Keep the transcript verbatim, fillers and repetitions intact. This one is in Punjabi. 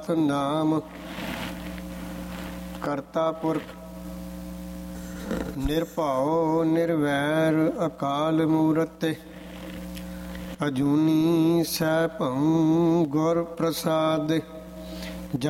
ਨਾਮ ਕਰਤਾ ਪੁਰਖ ਨਿਰਭਉ ਨਿਰਵੈਰ ਅਕਾਲ ਮੂਰਤਿ ਅਜੂਨੀ ਸੈਭੰ ਗੁਰ ਪ੍ਰਸਾਦਿ।